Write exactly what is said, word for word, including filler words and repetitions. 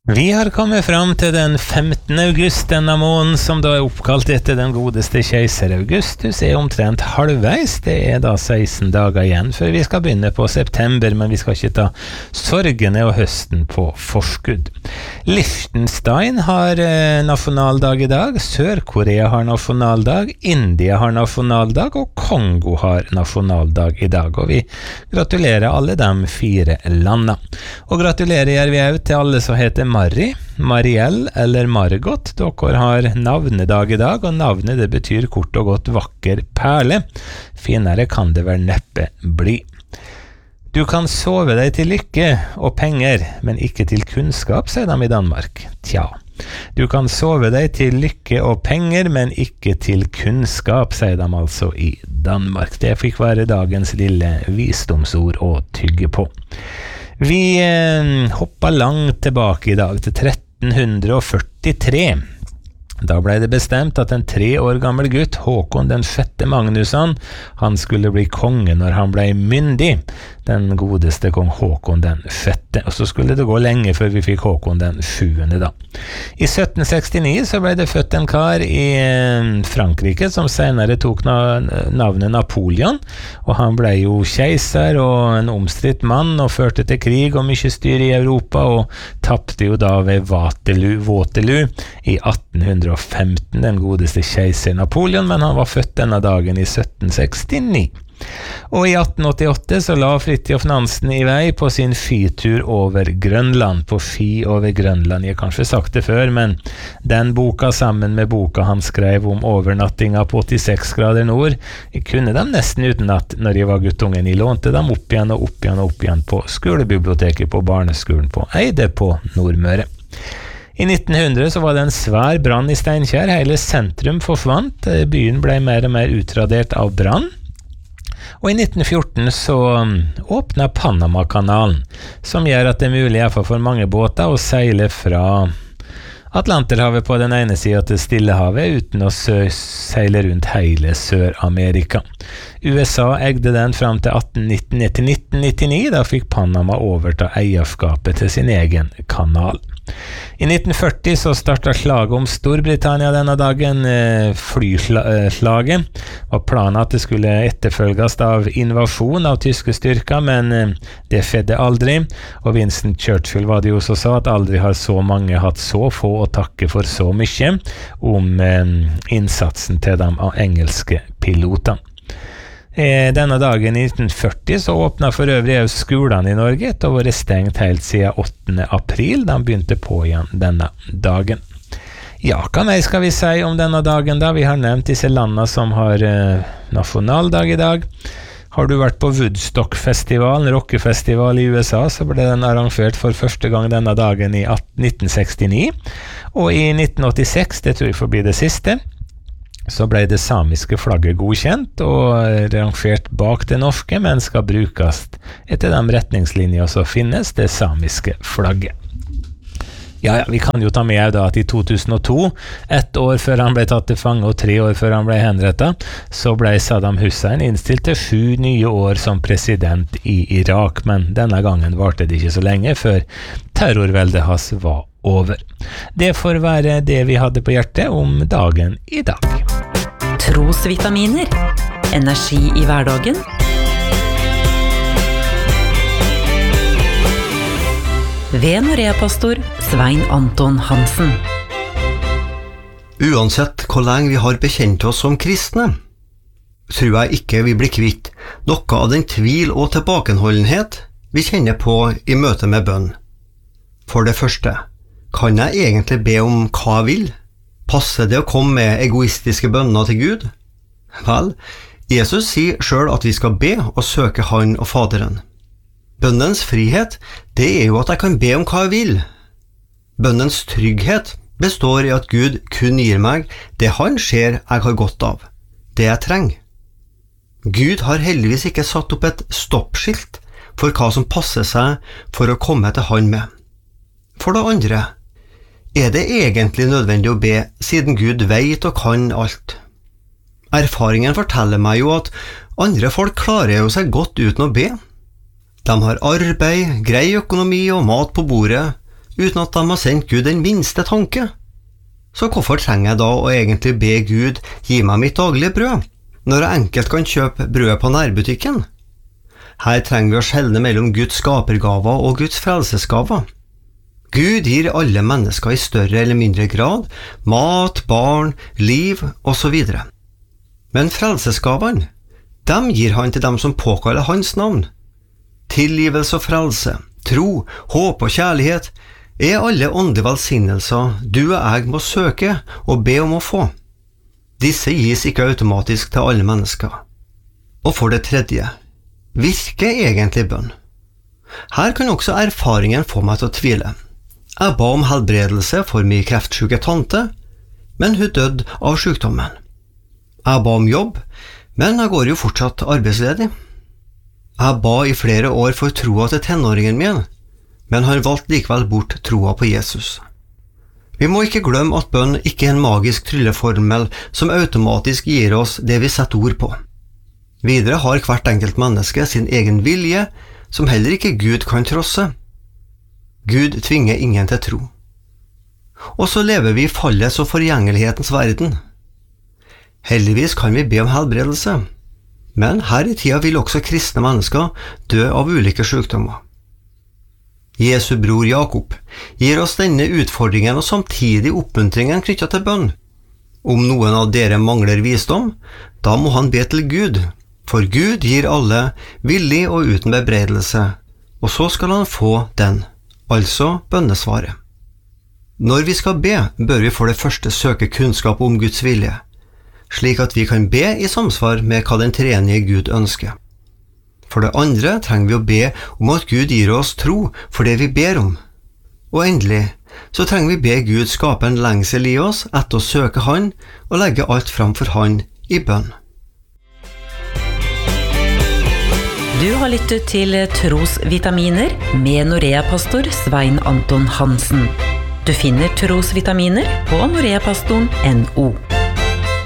Vi har kommet fram til den femtende august denne måneden, som da er oppkalt etter den godeste keiser Augustus, er omtrent halvveis. Det er da seksten dager igjen før vi skal begynne på september, men vi skal ikke ta sorgene og høsten på forskudd. Liechtenstein har eh, nasjonaldag i dag, Sør-Korea har nasjonaldag, India har nasjonaldag, og Kongo har nasjonaldag i dag. Og vi gratulerer alle de fire landene. Og gratulerer gjør vi også til alle som heter Mari, Marielle eller Margot. Dere har navnedag i dag, og navnet det betyr kort og godt vakker perle. Finere kan det vel neppe bli. Du kan sove deg til lykke og penger, men ikke til kunnskap, sier de i Danmark. Tja, du kan sove deg til lykke og penger, men ikke til kunnskap, sier de altså i Danmark. Det fikk være dagens lille visdomsord å tygge på. Vi eh, hopper langt tilbake i dag, til tretten førtitre. Da ble det bestemt at en tre år gammel gutt, Håkon den sjette Magnusson, han skulle bli konge når han ble myndig. Den godeste kong Håkon den sjette. Og så skulle det gå lenge før vi fikk Håkon den sjuende da. I sytten sekstini så ble det født en kar i eh, Frankrike som senere tok na- navnet Napoleon, og han ble jo keiser og en omstridt mann og førte til krig og mye styr i Europa, og tappte jo da ved Waterloo, Waterloo i atten femten, den godeste keiser Napoleon, men han var født denne dagen i sytten sekstini. Og i atten åttiåtte så la Fridtjof Nansen i vei på sin skitur over Grønland, på ski over Grønland. Jeg har kanskje sagt det før, men den boka sammen med boka han skrev om overnattinga på åttiseks grader nord, jeg kunne dem nesten utenat når jeg var guttungen. Jeg lånte dem opp igjen og opp igjen og opp igjen på skolebiblioteket på barneskolen på Eide på Nordmøre. I nitten hundre så var det en svær brann i Steinkjer. Hele sentrum forsvant. Byen ble mer og mer utradert av brann. Og i nitten fjorten så åpnet Panama-kanalen, som gjør at det er mulig i hvert fall for mange båter å seile fra Atlanterhavet på den ene siden til Stillehavet uten å seile rundt hele Sør-Amerika. U S A eide den fram til atten nittini til nitten nittini, da fikk Panama overta eierskapet til sin egen kanal. I nitten førti så startet slaget om Storbritannia denne dagen, flyslaget. Var planen at det skulle etterfølges av invasjon av tyske styrker, men det skjedde aldri, og Winston Churchill var det jo som sa at aldri har så mange hatt så få å takke for så mye om innsatsen til de engelske pilotene. Denne dagen i nitten førti så åpnet for øvrig også skolene i Norge, et og vært stengt helt siden åttende april, da begynte på igjen denne dagen. Ja, hva mer skal vi si om denne dagen da? Vi har nevnt disse landene som har eh, nasjonaldag i dag. Har du vært på Woodstock-festivalen, rockefestival i U S A, så ble den arrangert for første gang denne dagen i nitten sekstini, og i nitten åttiseks, det tror jeg får bli det siste, så ble det samiske flagget godkjent og rangert bak det norske, men skal brukes etter de retningslinjer som finnes, det samiske flagget. Ja, ja, vi kan jo ta med da at i to tusen og to, ett år før han ble tatt til fange og tre år før han ble henrettet, så ble Saddam Hussein innstilt til sju nye år som president i Irak, men denne gangen varte det ikke så lenge før terrorveldet hans var over. Det får være det vi hadde på hjertet om dagen i dag. Trosvitaminer. Energi i hverdagen. Ved Norea-pastor Svein Anton Hansen. Uansett hvor lenge vi har bekjent oss som kristne, tror jeg ikke vi blir kvitt noe av den tvil og tilbakeholdenhet vi kjenner på i møte med bønn. For det første, kan jeg egentlig be om hva jeg vil? Passer det å komme med egoistiske bønner til Gud? Vel, Jesus sier selv at vi skal be og søke Han og Faderen. Bønnens frihet, det er jo at jeg kan be om hva jeg vil. Bønnens trygghet består i at Gud kun gir meg det Han ser jeg har godt av, det jeg trenger. Gud har heldigvis ikke satt opp et stoppskilt for hva som passer seg for å komme til Han med. For det andre, er det egentlig nødvendig å be siden Gud vet og kan alt? Erfaringen forteller meg jo at andre folk klarer jo seg godt uten å be. De har arbeid, grei økonomi og mat på bordet, uten at de har sendt Gud den minste tanke. Så hvorfor trenger jeg da å egentlig be Gud gi meg mitt daglige brød, når jeg enkelt kan kjøpe brød på nærbutikken? Her trenger vi å skjelne mellom Guds skapergaver og Guds frelsesgaver. Gud gir alle mennesker i større eller mindre grad mat, barn, liv og så videre. Men frelsesgavene, dem gir han til dem som påkaller hans navn. Tilgivelse og frelse, tro, håp og kjærlighet er alle åndelige velsignelser du og jeg må søke og be om å få. Disse gis ikke automatisk til alle mennesker. Og for det tredje, virker egentlig bønn? Her kan også erfaringen få meg til å tvile. Jeg ba om helbredelse for min kreftsyke tante, men hun døde av sykdommen. Jeg ba om jobb, men jeg går jo fortsatt arbeidsledig. Jeg ba i flere år for troa til tenåringen min, men han valgte likevel bort troa på Jesus. Vi må ikke glemme at bønn ikke er en magisk trylleformel som automatisk gir oss det vi setter ord på. Videre har hvert enkelt menneske sin egen vilje, som heller ikke Gud kan trosse. Gud tvinger ingen til tro. Og så lever vi i fallets og forgjengelighetens verden. Heldigvis kan vi be om helbredelse, men her i tida vil også kristne mennesker dø av ulike sykdommer. Jesu bror Jakob gir oss denne utfordringen og samtidig oppmuntringen knyttet til bønn. Om noen av dere mangler visdom, da må han be til Gud, for Gud gir alle villig og uten bebreidelse, og så skal han få den, altså bønnesvaret. Når vi skal be, bør vi for det første søke kunnskap om Guds vilje, slik at vi kan be i samsvar med hva den treenige Gud ønsker. For det andre trenger vi å be om at Gud gir oss tro for det vi ber om. Og endelig, så trenger vi be Gud skape en lengsel i oss etter å søke Han og legge alt fram for Han i bønn. Du har lyttet til Trosvitaminer med Norea-pastor Svein Anton Hansen. Du finner Trosvitaminer på noreapastoren punktum no.